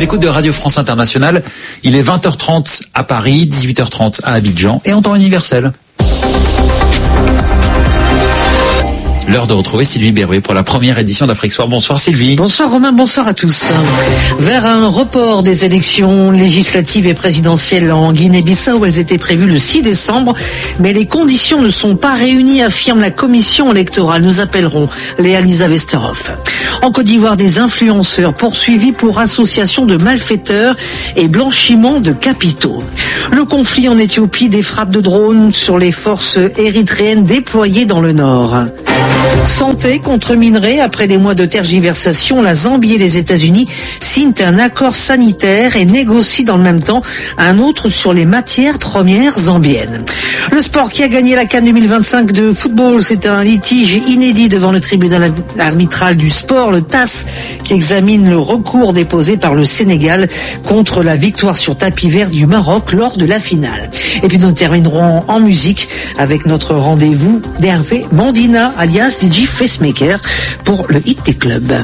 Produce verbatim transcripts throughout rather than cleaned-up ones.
l'écoute de Radio France Internationale. Il est vingt heures trente à Paris, dix-huit heures trente à Abidjan et en temps universel. L'heure de retrouver Sylvie Berruet pour la première édition d'Afrique Soir. Bonsoir Sylvie. Bonsoir Romain, bonsoir à tous. Vers un report des élections législatives et présidentielles en Guinée-Bissau, elles étaient prévues le six décembre, mais les conditions ne sont pas réunies, affirme la commission électorale. Nous appellerons Léa-Lisa Westerhoff. En Côte d'Ivoire, des influenceurs poursuivis pour association de malfaiteurs et blanchiment de capitaux. Le conflit en Éthiopie, des frappes de drones sur les forces érythréennes déployées dans le nord. Santé contre minerais, après des mois de tergiversation, la Zambie et les États-Unis signent un accord sanitaire et négocient dans le même temps un autre sur les matières premières zambiennes. Le sport qui a gagné la CAN deux mille vingt-cinq de football, c'est un litige inédit devant le tribunal arbitral du sport, le T A S, qui examine le recours déposé par le Sénégal contre la victoire sur tapis vert du Maroc lors de la finale. Et puis nous terminerons en musique avec notre rendez-vous d'Hervé Mandina, alias D J Facemaker, pour le Hit des clubs.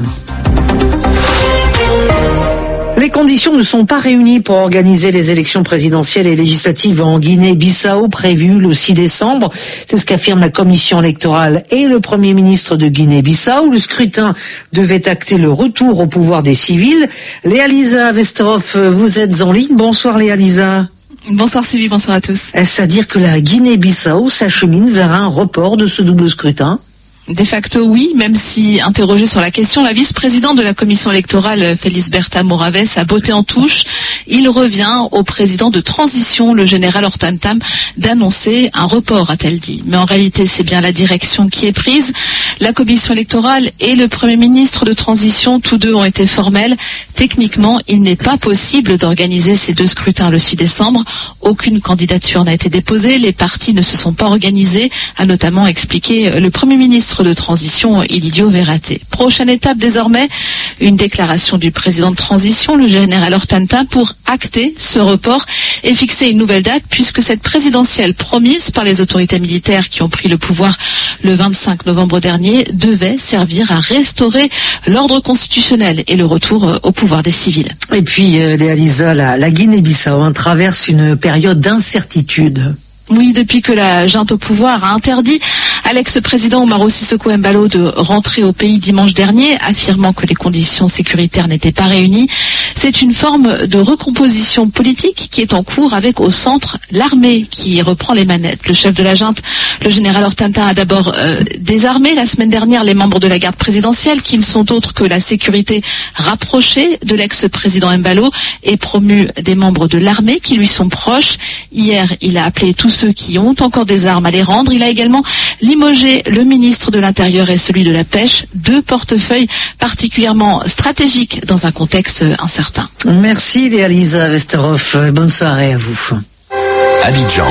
Les conditions ne sont pas réunies pour organiser les élections présidentielles et législatives en Guinée-Bissau prévues le six décembre. C'est ce qu'affirme la commission électorale et le premier ministre de Guinée-Bissau. Le scrutin devait acter le retour au pouvoir des civils. Léa-Lisa Westerhoff, vous êtes en ligne. Bonsoir Léa-Lisa. Bonsoir Sylvie, bonsoir à tous. Est-ce à dire que la Guinée-Bissau s'achemine vers un report de ce double scrutin ? De facto, oui, même si, interrogée sur la question, la vice-présidente de la commission électorale, Felisberta Moraves, a botté en touche. Il revient au président de transition, le général Hortan Tam, d'annoncer un report, a-t-elle dit. Mais en réalité, c'est bien la direction qui est prise. La commission électorale et le premier ministre de transition, tous deux ont été formels. Techniquement, il n'est pas possible d'organiser ces deux scrutins le six décembre. Aucune candidature n'a été déposée. Les partis ne se sont pas organisés, a notamment expliqué le premier ministre de transition, Ilidio Verate. Prochaine étape désormais, une déclaration du président de transition, le général Hortan Tam, pour acter ce report et fixer une nouvelle date, puisque cette présidentielle promise par les autorités militaires qui ont pris le pouvoir le vingt-cinq novembre dernier devait servir à restaurer l'ordre constitutionnel et le retour au pouvoir des civils. Et puis, euh, Léa-Lisa, la, la Guinée-Bissau hein, traverse une période d'incertitude. Oui, depuis que la junte au pouvoir a interdit à l'ex-président Umaro Sissoco Embalo de rentrer au pays dimanche dernier, affirmant que les conditions sécuritaires n'étaient pas réunies. C'est une forme de recomposition politique qui est en cours avec au centre l'armée qui reprend les manettes. Le chef de la junte, le général Hortan Tam, a d'abord euh, désarmé la semaine dernière les membres de la garde présidentielle qui ne sont autres que la sécurité rapprochée de l'ex-président Embalo et promu des membres de l'armée qui lui sont proches. Hier, il a appelé tous ceux qui ont encore des armes à les rendre. Il a également limogé le ministre de l'Intérieur et celui de la Pêche, deux portefeuilles particulièrement stratégiques dans un contexte incertain. Merci Léa-Lisa Westerhoff. Bonne soirée à vous. Abidjan,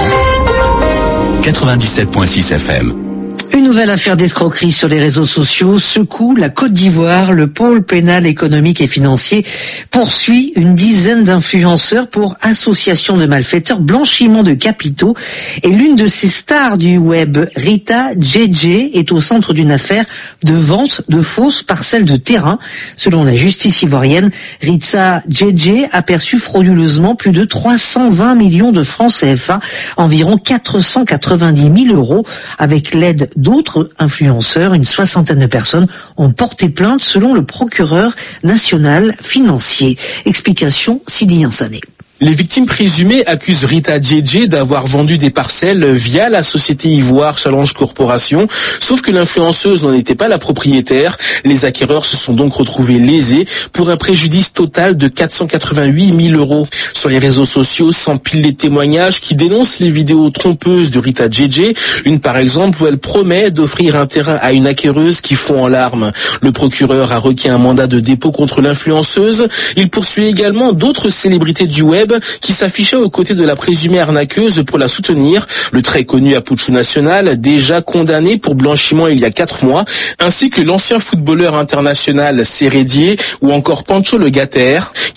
quatre-vingt-dix-sept virgule six F M. Une nouvelle affaire d'escroquerie sur les réseaux sociaux secoue la Côte d'Ivoire. Le pôle pénal économique et financier poursuit une dizaine d'influenceurs pour association de malfaiteurs, blanchiment de capitaux. Et l'une de ces stars du web, Rita J J, est au centre d'une affaire de vente de fausses parcelles de terrain. Selon la justice ivoirienne, Rita J J a perçu frauduleusement plus de trois cent vingt millions de francs C F A, environ quatre cent quatre-vingt-dix mille euros, avec l'aide d'autres influenceurs. Une soixantaine de personnes ont porté plainte selon le procureur national financier. Explication Sidi Yansané. Les victimes présumées accusent Rita J J d'avoir vendu des parcelles via la société Ivoire Challenge Corporation, sauf que l'influenceuse n'en était pas la propriétaire. Les acquéreurs se sont donc retrouvés lésés pour un préjudice total de quatre cent quatre-vingt-huit mille euros. Sur les réseaux sociaux s'empilent les témoignages qui dénoncent les vidéos trompeuses de Rita J J. Une par exemple où elle promet d'offrir un terrain à une acquéreuse qui fond en larmes. Le procureur a requis un mandat de dépôt contre l'influenceuse. Il poursuit également d'autres célébrités du web qui s'affichait aux côtés de la présumée arnaqueuse pour la soutenir. Le très connu Apuchu National, déjà condamné pour blanchiment il y a quatre mois, ainsi que l'ancien footballeur international Sérédier ou encore Pancho Le Gatter,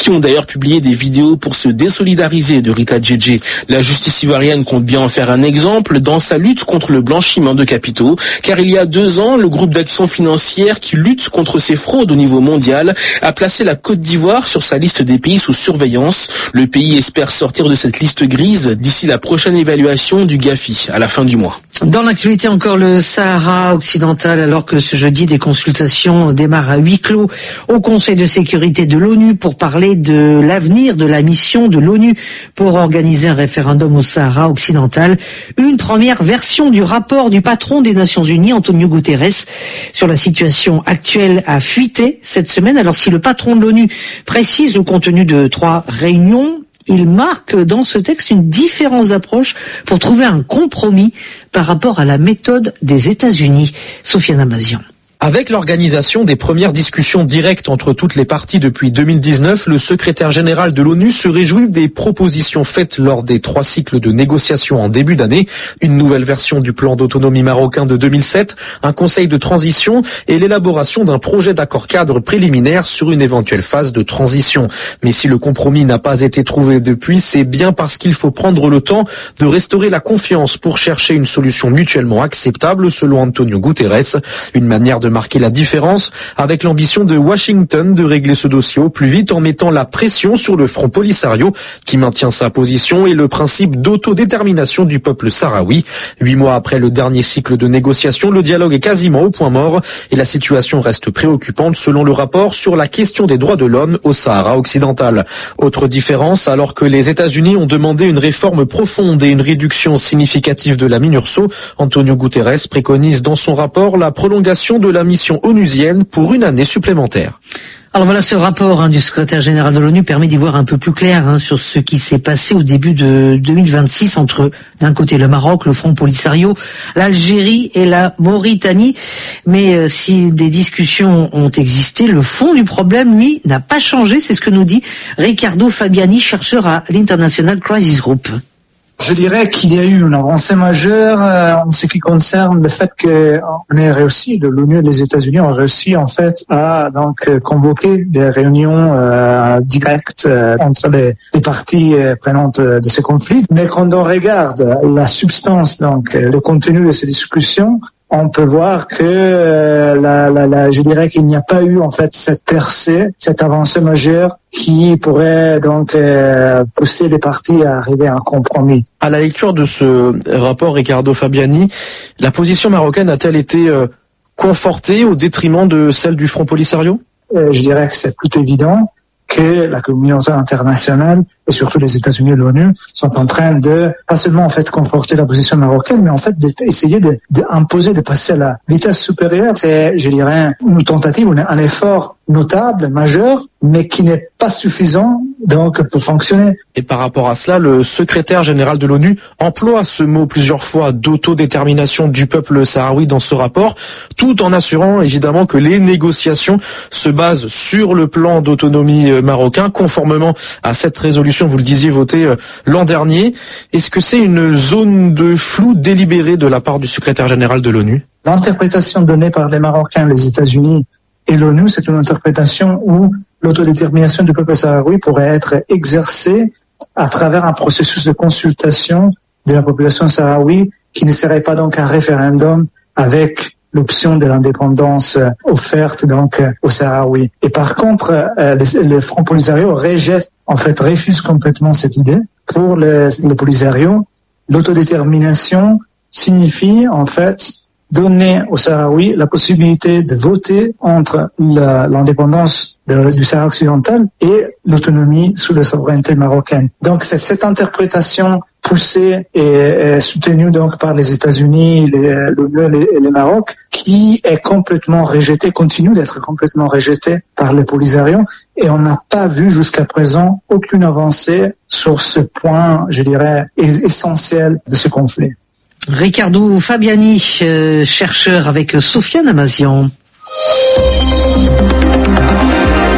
qui ont d'ailleurs publié des vidéos pour se désolidariser de Rita Djedje. La justice ivoirienne compte bien en faire un exemple dans sa lutte contre le blanchiment de capitaux, car il y a deux ans, le groupe d'action financière qui lutte contre ces fraudes au niveau mondial a placé la Côte d'Ivoire sur sa liste des pays sous surveillance. Le pays espère sortir de cette liste grise d'ici la prochaine évaluation du GAFI à la fin du mois. Dans l'actualité encore, le Sahara occidental, alors que ce jeudi des consultations démarrent à huis clos au Conseil de sécurité de l'ONU pour parler de l'avenir de la mission de l'ONU pour organiser un référendum au Sahara occidental. Une première version du rapport du patron des Nations Unies, Antonio Guterres, sur la situation actuelle a fuité cette semaine. Alors si le patron de l'ONU précise le contenu de trois réunions, il marque dans ce texte une différence d'approche pour trouver un compromis par rapport à la méthode des États-Unis. Sofiane Amazian. Avec l'organisation des premières discussions directes entre toutes les parties depuis deux mille dix-neuf, le secrétaire général de l'ONU se réjouit des propositions faites lors des trois cycles de négociations en début d'année. Une nouvelle version du plan d'autonomie marocain de deux mille sept, un conseil de transition et l'élaboration d'un projet d'accord cadre préliminaire sur une éventuelle phase de transition. Mais si le compromis n'a pas été trouvé depuis, c'est bien parce qu'il faut prendre le temps de restaurer la confiance pour chercher une solution mutuellement acceptable, selon Antonio Guterres. Une manière de marquer la différence avec l'ambition de Washington de régler ce dossier au plus vite en mettant la pression sur le Front Polisario qui maintient sa position et le principe d'autodétermination du peuple sahraoui. Huit mois après le dernier cycle de négociations, le dialogue est quasiment au point mort et la situation reste préoccupante selon le rapport sur la question des droits de l'homme au Sahara occidental. Autre différence, alors que les États-Unis ont demandé une réforme profonde et une réduction significative de la MINURSO, Antonio Guterres préconise dans son rapport la prolongation de la mission onusienne pour une année supplémentaire. Alors voilà, ce rapport hein, du secrétaire général de l'ONU permet d'y voir un peu plus clair hein, sur ce qui s'est passé au début de deux mille vingt-six entre, d'un côté, le Maroc, le Front Polisario, l'Algérie et la Mauritanie. Mais euh, si des discussions ont existé, le fond du problème, lui, n'a pas changé. C'est ce que nous dit Riccardo Fabiani, chercheur à l'International Crisis Group. Je dirais qu'il y a eu une avancée majeure euh, en ce qui concerne le fait qu'on ait réussi, l'ONU et les États-Unis ont réussi en fait à donc convoquer des réunions euh, directes euh, entre les, les parties euh, prenantes de ce conflit. Mais quand on regarde la substance, donc le contenu de ces discussions, on peut voir que euh, la, la, la, je dirais qu'il n'y a pas eu en fait cette percée, cette avancée majeure qui pourrait donc euh, pousser les parties à arriver à un compromis. À la lecture de ce rapport, Riccardo Fabiani, la position marocaine a-t-elle été euh, confortée au détriment de celle du Front Polisario ? euh, Je dirais que c'est plutôt évident que la communauté internationale et surtout les États-Unis et l'ONU sont en train de pas seulement en fait conforter la position marocaine, mais en fait d'essayer de, d'imposer, de passer à la vitesse supérieure. C'est, je dirais, une tentative, un effort notable, majeur, mais qui n'est pas suffisant donc pour fonctionner. Et par rapport à cela, le secrétaire général de l'ONU emploie ce mot plusieurs fois d'autodétermination du peuple sahraoui dans ce rapport, tout en assurant évidemment que les négociations se basent sur le plan d'autonomie marocain, conformément à cette résolution, vous le disiez, votée l'an dernier. Est-ce que c'est une zone de flou délibérée de la part du secrétaire général de l'ONU ? L'interprétation donnée par les Marocains, les États-Unis et l'ONU, c'est une interprétation où l'autodétermination du peuple sahraoui pourrait être exercée à travers un processus de consultation de la population sahraoui qui ne serait pas donc un référendum avec l'option de l'indépendance offerte donc aux Sahraouis. Et par contre, euh, le, le Front Polisario rejette, en fait, refuse complètement cette idée. Pour le, le Polisario, l'autodétermination signifie en fait donner aux Sahraouis la possibilité de voter entre la, l'indépendance de, du Sahara occidental et l'autonomie sous la souveraineté marocaine. Donc c'est cette interprétation poussée et, et soutenue donc par les États-Unis, l'ONU et le Maroc, qui est complètement rejetée, continue d'être complètement rejetée par les Polisario, et on n'a pas vu jusqu'à présent aucune avancée sur ce point, je dirais, essentiel de ce conflit. Riccardo Fabiani, euh, chercheur avec Sofiane Amazian.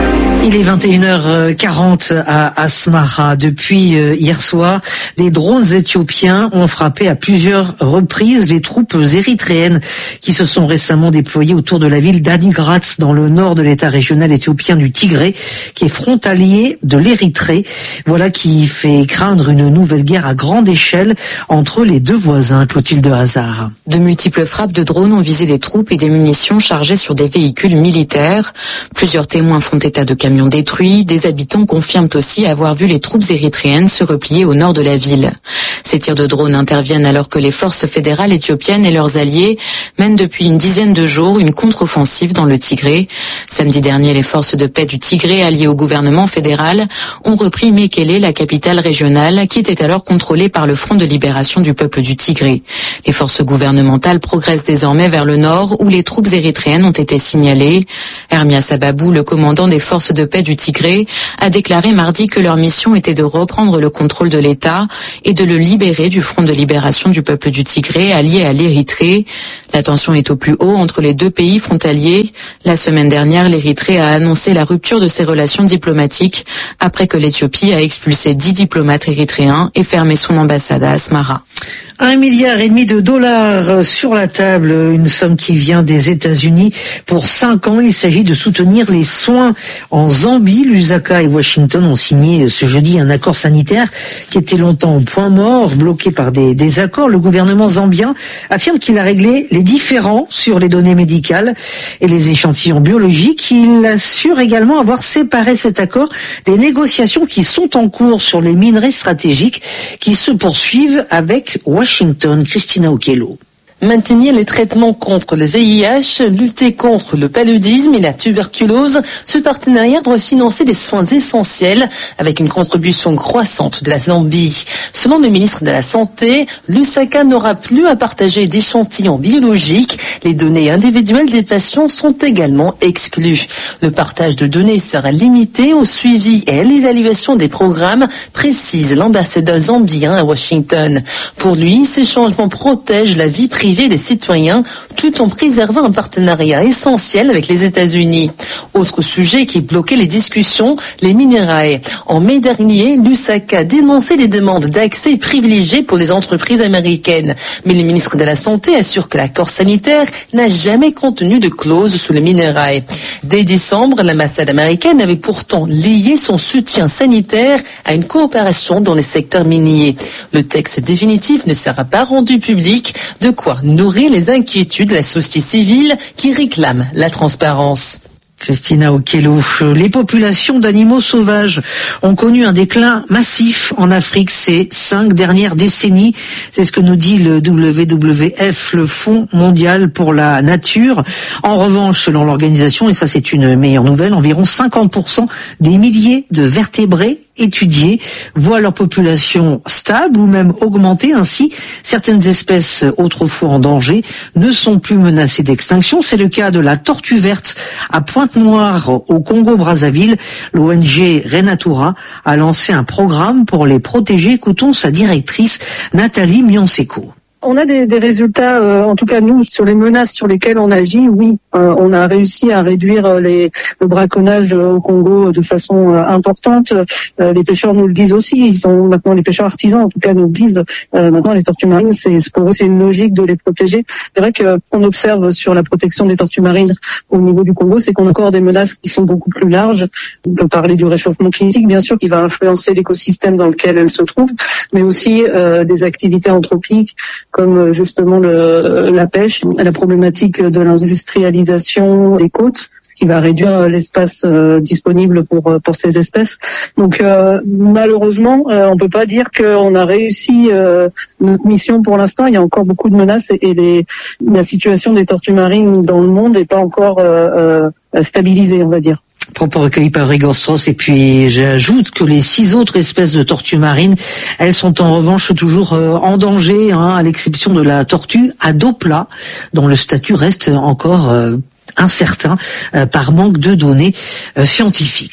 Il est vingt et une heures quarante à Asmara. Depuis hier soir, des drones éthiopiens ont frappé à plusieurs reprises les troupes érythréennes qui se sont récemment déployées autour de la ville d'Adigrat dans le nord de l'état régional éthiopien du Tigré, qui est frontalier de l'Érythrée. Voilà qui fait craindre une nouvelle guerre à grande échelle entre les deux voisins. Clotilde Hazard. De multiples frappes de drones ont visé des troupes et des munitions chargées sur des véhicules militaires. Plusieurs témoins font état de camions détruits. Des habitants confirment aussi avoir vu les troupes érythréennes se replier au nord de la ville. Ces tirs de drones interviennent alors que les forces fédérales éthiopiennes et leurs alliés mènent depuis une dizaine de jours une contre-offensive dans le Tigré. Samedi dernier, les forces de paix du Tigré alliées au gouvernement fédéral ont repris Mekele, la capitale régionale, qui était alors contrôlée par le Front de libération du peuple du Tigré. Les forces gouvernementales progressent désormais vers le nord où les troupes érythréennes ont été signalées. Hermia Sababou, le commandant des forces de paix du Tigré, a déclaré mardi que leur mission était de reprendre le contrôle de l'État et de le libérer du Front de libération du peuple du Tigré allié à l'Érythrée. La tension est au plus haut entre les deux pays frontaliers. La semaine dernière, l'Érythrée a annoncé la rupture de ses relations diplomatiques après que l'Éthiopie a expulsé dix diplomates érythréens et fermé son ambassade à Asmara. Un milliard et demi de dollars sur la table, une somme qui vient des États-Unis pour cinq ans. Il s'agit de soutenir les soins en Zambie. Lusaka et Washington ont signé ce jeudi un accord sanitaire qui était longtemps au point mort, bloqué par des désaccords. Le gouvernement zambien affirme qu'il a réglé les différends sur les données médicales et les échantillons biologiques. Il assure également avoir séparé cet accord des négociations qui sont en cours sur les minerais stratégiques qui se poursuivent avec Washington. Christina Okello. Maintenir les traitements contre le V I H, lutter contre le paludisme et la tuberculose, ce partenariat doit financer des soins essentiels avec une contribution croissante de la Zambie. Selon le ministre de la Santé, Lusaka n'aura plus à partager d'échantillons biologiques. Les données individuelles des patients sont également exclues. Le partage de données sera limité au suivi et à l'évaluation des programmes, précise l'ambassadeur zambien à Washington. Pour lui, ces changements protègent la vie privée des citoyens tout en préservant un partenariat essentiel avec les États-Unis. Autre sujet qui bloquait les discussions, les minerais. En mai dernier, Lusaka dénonçait les demandes d'accès privilégiés pour les entreprises américaines. Mais le ministre de la Santé assure que l'accord sanitaire n'a jamais contenu de clause sur les minerais. Dès décembre, l'ambassade américaine avait pourtant lié son soutien sanitaire à une coopération dans les secteurs miniers. Le texte définitif ne sera pas rendu public, de quoi nourrir les inquiétudes de la société civile qui réclame la transparence. Christina Okello. Les populations d'animaux sauvages ont connu un déclin massif en Afrique ces cinq dernières décennies. C'est ce que nous dit le W W F, le Fonds mondial pour la nature. En revanche, selon l'organisation, et ça c'est une meilleure nouvelle, environ cinquante pour cent des milliers de vertébrés étudiés voient leur population stable ou même augmenter. Ainsi, certaines espèces autrefois en danger ne sont plus menacées d'extinction. C'est le cas de la tortue verte à Pointe-Noire au Congo-Brazzaville. L'O N G Renatura a lancé un programme pour les protéger. Écoutons sa directrice Nathalie Mionseko. On a des, des résultats, euh, en tout cas nous, sur les menaces sur lesquelles on agit, oui. Euh, on a réussi à réduire les, le braconnage au Congo de façon euh, importante. Euh, les pêcheurs nous le disent aussi. Ils sont maintenant les pêcheurs artisans, en tout cas, nous le disent. Euh, maintenant, les tortues marines, c'est pour eux, c'est une logique de les protéger. C'est vrai que qu'on observe sur la protection des tortues marines au niveau du Congo, c'est qu'on a encore des menaces qui sont beaucoup plus larges. On peut parler du réchauffement climatique, bien sûr, qui va influencer l'écosystème dans lequel elles se trouvent, mais aussi euh, des activités anthropiques, comme justement le, la pêche, la problématique de l'industrialisation des côtes, qui va réduire l'espace euh, disponible pour pour ces espèces. Donc euh, malheureusement, euh, on peut pas dire qu'on a réussi euh, notre mission pour l'instant. Il y a encore beaucoup de menaces et, et les, la situation des tortues marines dans le monde n'est pas encore euh, euh, stabilisée, on va dire. Propos recueillis par Igor Strauss. Et puis j'ajoute que les six autres espèces de tortues marines, elles sont en revanche toujours euh, en danger, hein, à l'exception de la tortue à dos plat, dont le statut reste encore euh, incertain euh, par manque de données euh, scientifiques.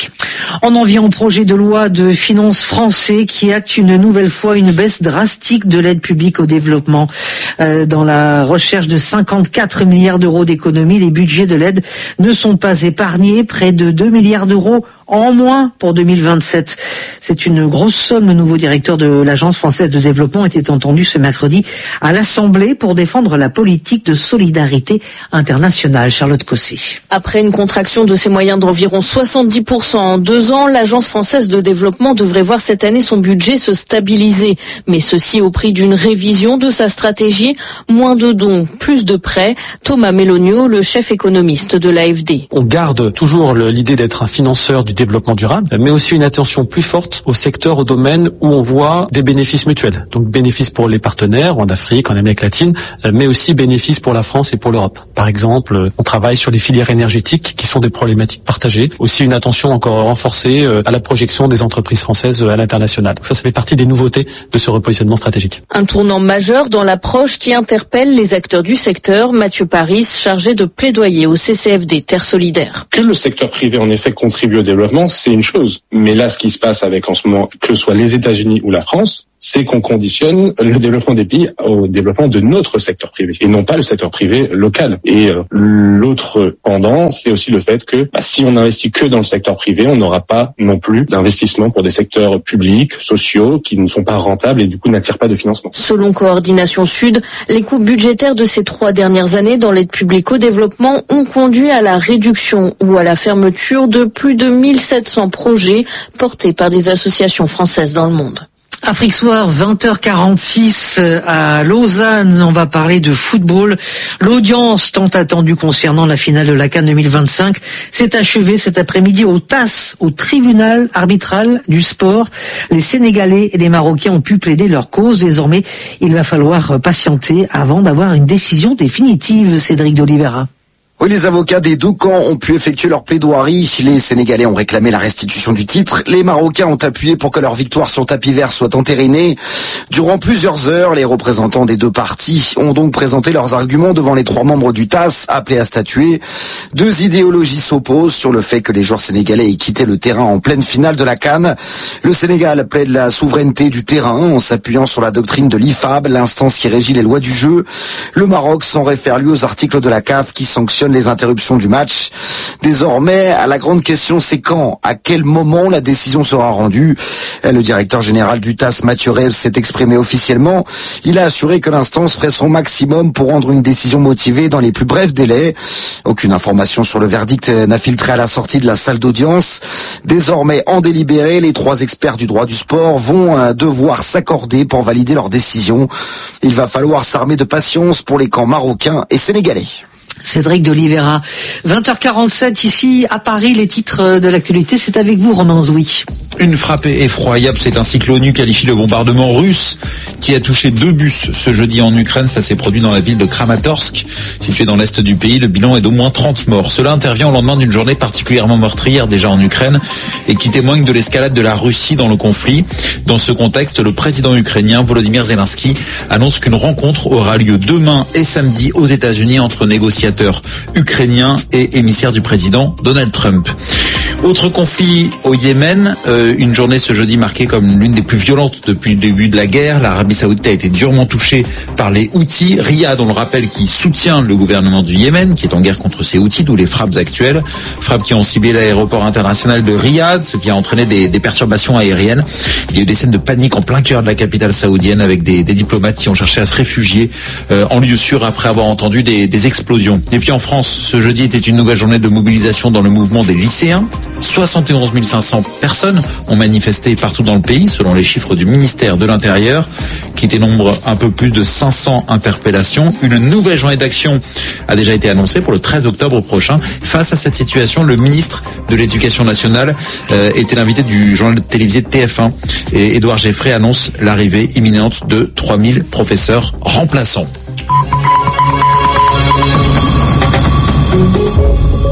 On en vient au projet de loi de finances français qui acte une nouvelle fois une baisse drastique de l'aide publique au développement. Euh, dans la recherche de cinquante-quatre milliards d'euros d'économies, les budgets de l'aide ne sont pas épargnés. Près de deux milliards d'euros en moins pour deux mille vingt-sept. C'est une grosse somme. Le nouveau directeur de l'Agence française de développement était entendu ce mercredi à l'Assemblée pour défendre la politique de solidarité internationale. Charlotte Cossé. Après une contraction de ses moyens d'environ soixante-dix pour cent en deux ans, l'Agence française de développement devrait voir cette année son budget se stabiliser. Mais ceci au prix d'une révision de sa stratégie. Moins de dons, plus de prêts. Thomas Mélonio, le chef économiste de l'A F D. On garde toujours l'idée d'être un financeur du développement durable, mais aussi une attention plus forte au secteur, au domaine où on voit des bénéfices mutuels. Donc bénéfices pour les partenaires en Afrique, en Amérique latine, mais aussi bénéfices pour la France et pour l'Europe. Par exemple, on travaille sur les filières énergétiques qui sont des problématiques partagées. Aussi une attention encore renforcée à la projection des entreprises françaises à l'international. Donc ça, ça fait partie des nouveautés de ce repositionnement stratégique. Un tournant majeur dans l'approche qui interpelle les acteurs du secteur. Mathieu Paris, chargé de plaidoyer au C C F D Terre Solidaire. Que le secteur privé en effet contribue au développement, c'est une chose. Mais là, ce qui se passe avec en ce moment, que ce soit les États-Unis ou la France, c'est qu'on conditionne le développement des pays au développement de notre secteur privé et non pas le secteur privé local. Et euh, l'autre pendant, c'est aussi le fait que bah, si on investit que dans le secteur privé, on n'aura pas non plus d'investissement pour des secteurs publics, sociaux, qui ne sont pas rentables et du coup n'attirent pas de financement. Selon Coordination Sud, les coupes budgétaires de ces trois dernières années dans l'aide publique au développement ont conduit à la réduction ou à la fermeture de plus de mille sept cents projets portés par des associations françaises dans le monde. Afrique Soir, vingt heures quarante-six à Lausanne. On va parler de football. L'audience tant attendue concernant la finale de la CAN deux mille vingt-cinq s'est achevée cet après-midi au T A S, au tribunal arbitral du sport. Les Sénégalais et les Marocains ont pu plaider leur cause. Désormais, il va falloir patienter avant d'avoir une décision définitive. Cédric d'Oliveira. Oui, les avocats des deux camps ont pu effectuer leur plaidoirie. Les Sénégalais ont réclamé la restitution du titre. Les Marocains ont appuyé pour que leur victoire sur tapis vert soit entérinée. Durant plusieurs heures, les représentants des deux parties ont donc présenté leurs arguments devant les trois membres du T A S appelés à statuer. Deux idéologies s'opposent sur le fait que les joueurs sénégalais aient quitté le terrain en pleine finale de la CAN. Le Sénégal plaide la souveraineté du terrain en s'appuyant sur la doctrine de l'I F A B, l'instance qui régit les lois du jeu. Le Maroc s'en réfère lui aux articles de la C A F qui sanctionnent les interruptions du match. Désormais, la grande question, c'est quand, à quel moment la décision sera rendue. Le directeur général du T A S, Mathieu Rêve, s'est exprimé officiellement. Il a assuré que l'instance ferait son maximum pour rendre une décision motivée dans les plus brefs délais. Aucune information sur le verdict n'a filtré à la sortie de la salle d'audience. Désormais, en délibéré, les trois experts du droit du sport vont devoir s'accorder pour valider leur décision. Il va falloir s'armer de patience pour les camps marocains et sénégalais. Cédric d'Oliveira. vingt heures quarante-sept ici à Paris, les titres de l'actualité, c'est avec vous Romain Zouy. Une frappe effroyable, c'est ainsi que l'ONU qualifie le bombardement russe qui a touché deux bus ce jeudi en Ukraine. Ça s'est produit dans la ville de Kramatorsk, située dans l'est du pays. Le bilan est d'au moins trente morts. Cela intervient au lendemain d'une journée particulièrement meurtrière déjà en Ukraine et qui témoigne de l'escalade de la Russie dans le conflit. Dans ce contexte, le président ukrainien Volodymyr Zelensky annonce qu'une rencontre aura lieu demain et samedi aux États-Unis entre négociateurs ukrainiens et émissaires du président Donald Trump. Autre conflit au Yémen, euh, une journée ce jeudi marquée comme l'une des plus violentes depuis le début de la guerre. L'Arabie Saoudite a été durement touchée par les Houthis. Riyad, on le rappelle, qui soutient le gouvernement du Yémen, qui est en guerre contre ces Houthis, d'où les frappes actuelles. Frappes qui ont ciblé l'aéroport international de Riyad, ce qui a entraîné des, des perturbations aériennes. Il y a eu des scènes de panique en plein cœur de la capitale saoudienne avec des, des diplomates qui ont cherché à se réfugier euh, en lieu sûr après avoir entendu des, des explosions. Et puis en France, ce jeudi était une nouvelle journée de mobilisation dans le mouvement des lycéens. soixante et onze mille cinq cents personnes ont manifesté partout dans le pays, selon les chiffres du ministère de l'Intérieur, qui dénombre un peu plus de cinq cents interpellations. Une nouvelle journée d'action a déjà été annoncée pour le treize octobre prochain. Face à cette situation, le ministre de l'Éducation nationale euh, était l'invité du journal télévisé T F un. Et Édouard Geffray annonce l'arrivée imminente de trois mille professeurs remplaçants. dix-huit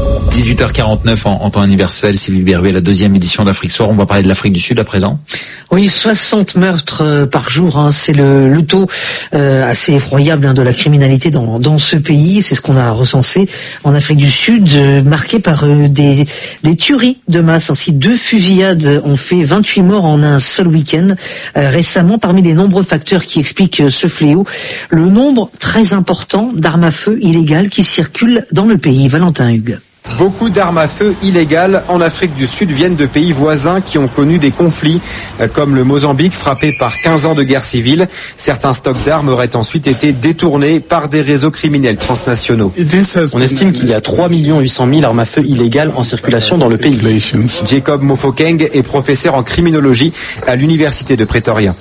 dix-huit heures quarante-neuf en, en temps universel. Sylvie Berruet, la deuxième édition d'Afrique Soir. On va parler de l'Afrique du Sud à présent. Oui, soixante meurtres euh, par jour, hein, c'est le, le taux euh, assez effroyable hein, de la criminalité dans, dans ce pays. C'est ce qu'on a recensé en Afrique du Sud, euh, marqué par euh, des, des tueries de masse. Ainsi, deux fusillades ont fait vingt-huit morts en un seul week-end. Euh, récemment, parmi les nombreux facteurs qui expliquent euh, ce fléau, le nombre très important d'armes à feu illégales qui circulent dans le pays. Valentin Hugues. Beaucoup d'armes à feu illégales en Afrique du Sud viennent de pays voisins qui ont connu des conflits, comme le Mozambique frappé par quinze ans de guerre civile. Certains stocks d'armes auraient ensuite été détournés par des réseaux criminels transnationaux. On estime qu'il y a trois millions huit cent mille armes à feu illégales en circulation dans le pays. Jacob Mofokeng est professeur en criminologie à l'université de Pretoria.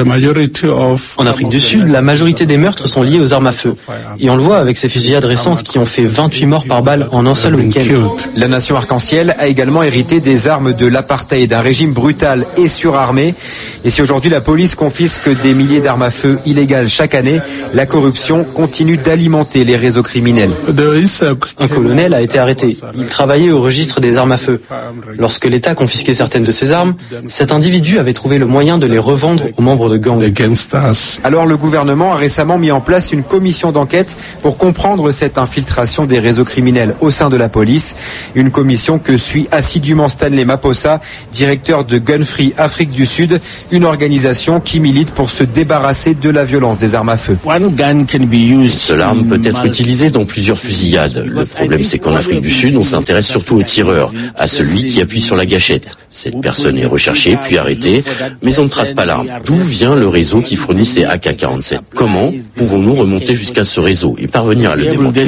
En Afrique du Sud, la majorité des meurtres sont liés aux armes à feu. Et on le voit avec ces fusillades récentes qui ont fait vingt-huit morts par balle en un seul week-end. La nation arc-en-ciel a également hérité des armes de l'apartheid, d'un régime brutal et surarmé. Et si aujourd'hui la police confisque des milliers d'armes à feu illégales chaque année, la corruption continue d'alimenter les réseaux criminels. Un colonel a été arrêté. Il travaillait au registre des armes à feu. Lorsque l'État confisquait certaines de ses armes, cet individu avait trouvé le moyen de les revendre aux membres de gangs. Alors le gouvernement a récemment mis en place une commission d'enquête pour comprendre cette infiltration des réseaux criminels au sein de la police. Une commission que suit assidûment Stanley Maposa, directeur de Gun Free Afrique du Sud, une organisation qui milite pour se débarrasser de la violence des armes à feu. Une seule arme peut être utilisée dans plusieurs fusillades. Le problème, c'est qu'en Afrique du Sud, on s'intéresse surtout au tireur, à celui qui appuie sur la gâchette. Cette personne est recherchée puis arrêtée, mais on ne trace pas l'arme. D'où vient le réseau qui fournit ces A K quarante-sept? Comment pouvons-nous remonter jusqu'à ce réseau et parvenir à le démanteler?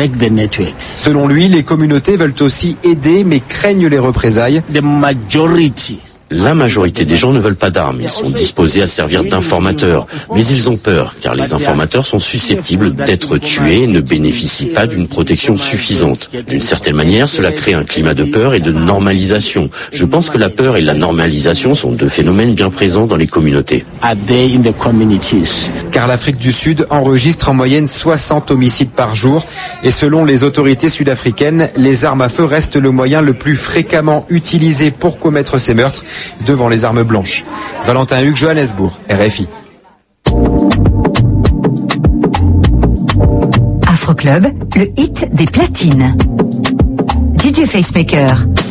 Selon lui, les communautés veulent aussi aider mais craignent les représailles. La majorité des gens ne veulent pas d'armes, ils sont disposés à servir d'informateurs. Mais ils ont peur, car les informateurs sont susceptibles d'être tués et ne bénéficient pas d'une protection suffisante. D'une certaine manière, cela crée un climat de peur et de normalisation. Je pense que la peur et la normalisation sont deux phénomènes bien présents dans les communautés. Car l'Afrique du Sud enregistre en moyenne soixante homicides par jour. Et selon les autorités sud-africaines, les armes à feu restent le moyen le plus fréquemment utilisé pour commettre ces meurtres, devant les armes blanches. Valentin Hugues, Johannesburg, R F I. Afro Club, le hit des platines. D J Facemaker.